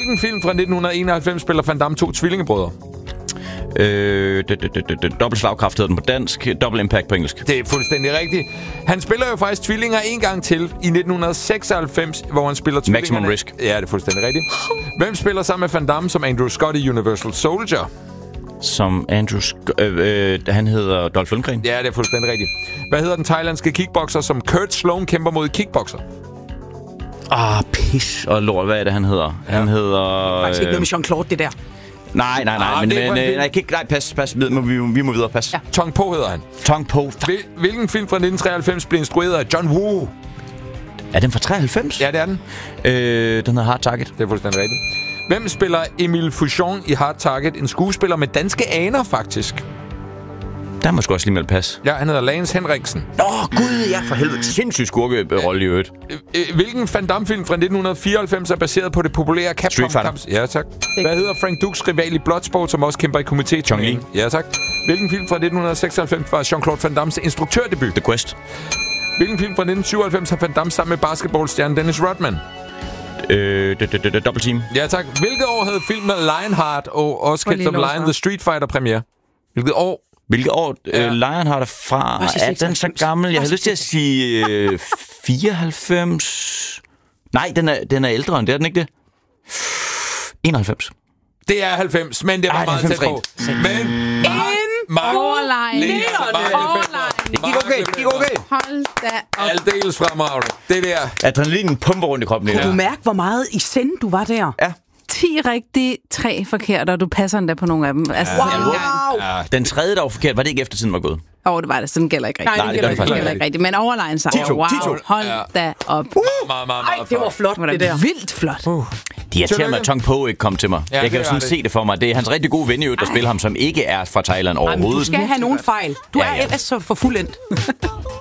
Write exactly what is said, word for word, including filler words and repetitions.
Hvilken film fra nitten enoghalvfems spiller Van Damme to tvillingebrødre? Øh, dobbelt slagkraft hedder den på dansk. Double impact på engelsk. Det er fuldstændig rigtigt. Han spiller jo faktisk tvillinger en gang til i nitten seksoghalvfems, hvor han spiller tvillingerne. Maximum Risk. Ja, det er fuldstændig rigtigt. Hvem spiller sammen med Van Damme som Andrew Scott i Universal Soldier? Som Andrew Scott... Øh, øh, han hedder Dolph Lundgren. Ja, det er fuldstændig rigtigt. Hvad hedder den thailandske kickboxer, som Kurt Sloan kæmper mod kickboxer? Ah, pis og lort. Hvad er det, han hedder? Ja. Han hedder... Faktisk ikke noget med Jean-Claude, det der. Nej, nej, nej. Ah, men, men øh, nej, nej, pas, pas. Vi må, vi må videre, pas. Ja. Tong Po hedder han. Tong Po. Hvil, hvilken film fra nitten treoghalvfems blev instrueret af John Woo? Er den fra treoghalvfems? Ja, det er den. Øh, den hedder Hard Target. Det er fuldstændig rigtigt. Hvem spiller Emile Fouchon i Hard Target? En skuespiller med danske aner, faktisk. Der må sgu også lige melde pas. Ja, han hedder Lance Henriksen. Åh, oh, gud, ja, for helvede. Sindssygt skurkerolle i øvrigt. Hvilken Van Damme-film fra nitten fireoghalvfems er baseret på det populære Capcom? Street Fighter. Ja, tak. Hvad hedder Frank Dukes rival i Bloodsport, som også kæmper i komité? Chong Li. Ja, tak. Hvilken film fra nitten seksoghalvfems var Jean-Claude Van Dammes instruktørdebut? The Quest. Hvilken film fra nitten syvoghalvfems har Van Damme sammen med basketballstjernen Dennis Rodman? Øh, Double Team. Ja, tak. Hvilket år havde filmen Lionheart og også kendt som Lion the Street Fighter premiere? Hvilket år? Hvilket år? Ja. Øh, Lionheart er fra... Er den så gammel? Jeg har lyst til at sige øh, fireoghalvfems. Nej, den er, den er ældre end det, er den ikke det? enoghalvfems. Det er halvfems, men det var Ej, meget tæt på. Men... Overline. Det gik okay, det gik okay. Hold da op. Aldeles fremragende. Det der. Adrenalinen pumper rundt i kroppen. Kan du mærke, hvor meget i send du var der? Ja. ti rigtige, tre forkerte, og du passer endda på nogle af dem. Altså, Wow! Ja. Den tredje, der var forkert, var det ikke efter tiden var gået? Åh, oh, det var det. Sådan gælder ikke rigtigt. Nej, det gælder faktisk Det gælder ikke rigtigt. Men overline sejr. ti to, Wow, ti to. hold da op. Meget, meget, meget, Ej, meget det var flot, Det var det da der. vildt flot. Uh. De irriterer mig, at Tong Po ikke kom til mig. Ja, jeg kan jo det er sådan det. se det for mig. Det er hans rigtig gode ven, der spiller ham, som ikke er fra Thailand Ej, men du overhovedet. skal have nogen fejl. Du Ja, er ja. ellers så for fuldendt.